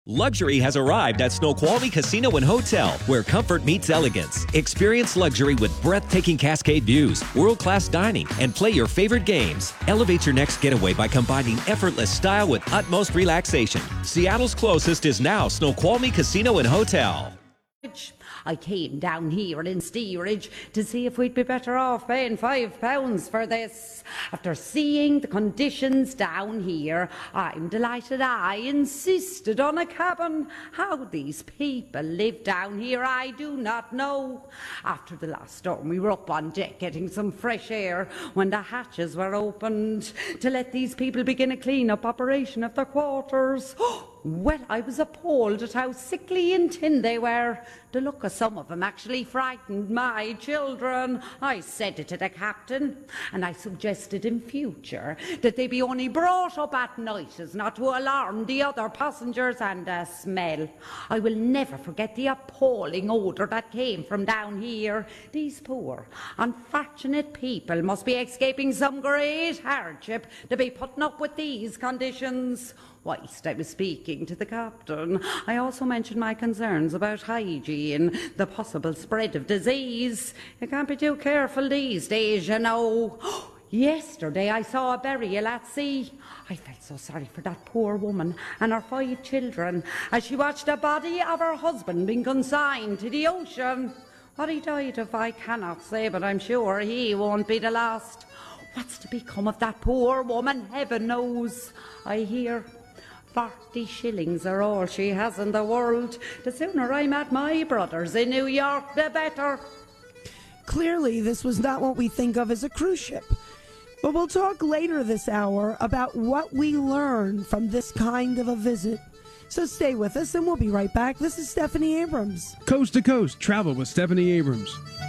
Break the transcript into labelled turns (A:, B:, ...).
A: Luxury has arrived at Snoqualmie Casino and Hotel, where comfort meets elegance. Experience luxury with breathtaking cascade views, world-class dining, and play your favorite games. Elevate your next getaway by combining effortless style with utmost relaxation. Seattle's closest is now Snoqualmie Casino and Hotel.
B: I came down here in steerage to see if we'd be better off paying £5 for this. After seeing the conditions down here, I'm delighted I insisted on a cabin. How these people live down here, I do not know. After the last storm, we were up on deck getting some fresh air when the hatches were opened to let these people begin a clean-up operation of their quarters. Well, I was appalled at how sickly and thin they were. The look of some of them actually frightened my children. I said it to the captain, and I suggested in future that they be only brought up at night as not to alarm the other passengers, and the smell. I will never forget the appalling odour that came from down here. These poor, unfortunate people must be escaping some great hardship to be putting up with these conditions. Whilst I was speaking to the captain, I also mentioned my concerns about hygiene, the possible spread of disease. You can't be too careful these days, you know. Yesterday I saw a burial at sea. I felt so sorry for that poor woman and her 5 children as she watched the body of her husband being consigned to the ocean. What he died of I cannot say, but I'm sure he won't be the last. What's to become of that poor woman, heaven knows. I hear 40 shillings are all she has in the world. The sooner I'm at my brother's in New York, the better.
C: Clearly, this was not what we think of as a cruise ship. But we'll talk later this hour about what we learned from this kind of a visit. So stay with us and we'll be right back. This is Stephanie Abrams.
D: Coast to Coast, travel with Stephanie Abrams.